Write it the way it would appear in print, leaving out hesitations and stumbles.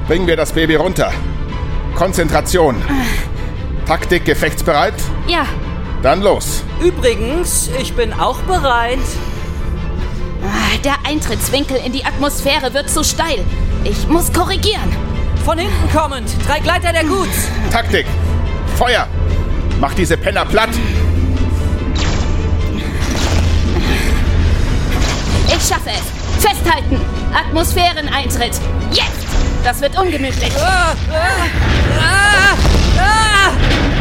Bringen wir das Baby runter. Konzentration. Taktik gefechtsbereit? Ja. Dann los. Übrigens, ich bin auch bereit. Der Eintrittswinkel in die Atmosphäre wird zu steil. Ich muss korrigieren. Von hinten kommend. 3 Gleiter der Guts. Taktik. Feuer. Mach diese Penner platt. Ich schaffe es. Festhalten. Atmosphäreneintritt. Jetzt. Das wird ungemütlich. Ah!